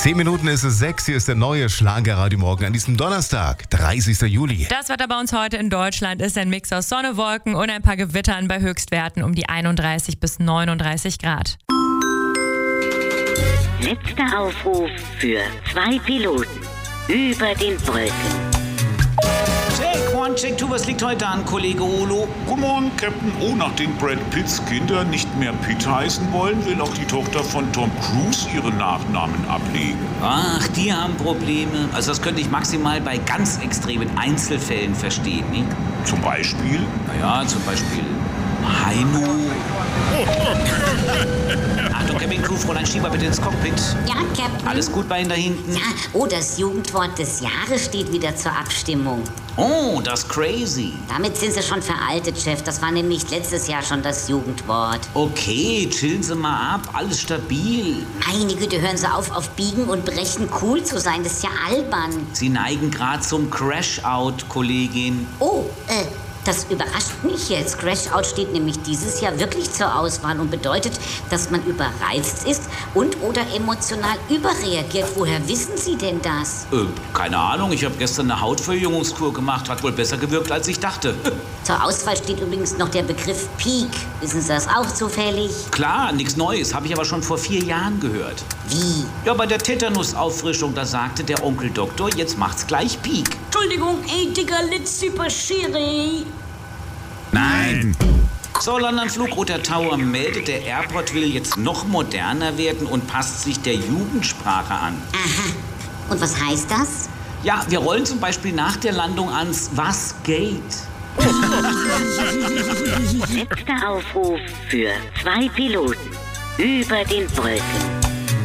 10 Minuten ist es 6, hier ist der neue Schlager-Radio Morgen an diesem Donnerstag, 30. Juli. Das Wetter bei uns heute in Deutschland ist ein Mix aus Sonne, Wolken und ein paar Gewittern bei Höchstwerten um die 31 bis 39 Grad. Letzter Aufruf für 2 Piloten über den Wolken. Check, one, check, two, was liegt heute an, Kollege Olo? Guten Morgen, Captain. Oh, nachdem Brad Pitts Kinder nicht mehr Pitt heißen wollen, will auch die Tochter von Tom Cruise ihren Nachnamen ablegen. Ach, die haben Probleme. Also das könnte ich maximal bei ganz extremen Einzelfällen verstehen, ne? Zum Beispiel? Naja, zum Beispiel Heino. Achtung, Cabin-Crew, Fräulein Schieber, bitte ins Cockpit. Ja, Captain. Alles gut bei Ihnen da hinten? Ja, oh, das Jugendwort des Jahres steht wieder zur Abstimmung. Oh, das ist crazy. Damit sind Sie schon veraltet, Chef. Das war nämlich letztes Jahr schon das Jugendwort. Okay, chillen Sie mal ab, alles stabil. Meine Güte, hören Sie auf Biegen und Brechen cool zu sein. Das ist ja albern. Sie neigen gerade zum Crash-Out, Kollegin. Oh, das überrascht mich jetzt. Crash-Out steht nämlich dieses Jahr wirklich zur Auswahl und bedeutet, dass man überreizt ist und oder emotional überreagiert. Woher wissen Sie denn das? Keine Ahnung, ich habe gestern eine Hautverjüngungskur gemacht. Hat wohl besser gewirkt, als ich dachte. Zur Auswahl steht übrigens noch der Begriff Peak. Wissen Sie das auch zufällig? Klar, nichts Neues. Habe ich aber schon vor 4 Jahren gehört. Wie? Ja, bei der Tetanusauffrischung, da sagte der Onkel Doktor, jetzt macht's gleich Peak. Entschuldigung, ey, Digga, let's super Schiri. Nein! So, London Flugroute Tower meldet, der Airport will jetzt noch moderner werden und passt sich der Jugendsprache an. Aha. Und was heißt das? Ja, wir rollen zum Beispiel nach der Landung ans Was geht? Letzter Aufruf für 2 Piloten über den Wolken.